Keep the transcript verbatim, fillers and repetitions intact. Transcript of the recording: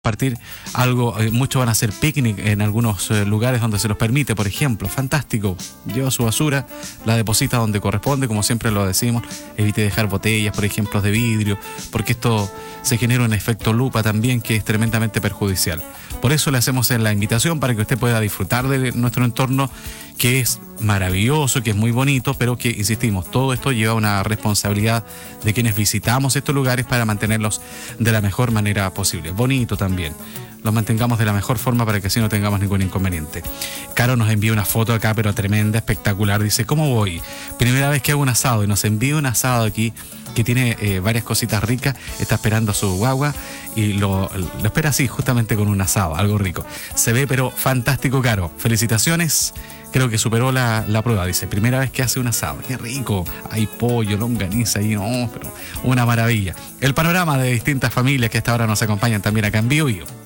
Compartir algo, eh, muchos van a hacer picnic en algunos eh, lugares donde se los permite, por ejemplo, fantástico, lleva su basura, la deposita donde corresponde, como siempre lo decimos, evite dejar botellas, por ejemplo, de vidrio, porque esto se genera un efecto lupa también que es tremendamente perjudicial. Por eso le hacemos la invitación para que usted pueda disfrutar de nuestro entorno, que es maravilloso, que es muy bonito, pero que, insistimos, todo esto lleva una responsabilidad de quienes visitamos estos lugares para mantenerlos de la mejor manera posible. Bonito también. Los mantengamos de la mejor forma para que así no tengamos ningún inconveniente. Caro nos envía una foto acá, pero tremenda, espectacular. Dice, ¿cómo voy? Primera vez que hago un asado, y nos envía un asado aquí que tiene eh, varias cositas ricas. Está esperando a su guagua y lo, lo espera así, justamente con un asado, algo rico. Se ve, pero fantástico, Caro. Felicitaciones. Creo que superó la, la prueba, dice. Primera vez que hace un asado. ¡Qué rico! Hay pollo, longaniza ahí, no, pero una maravilla. El panorama de distintas familias que hasta ahora nos acompañan también acá en Bio Bio.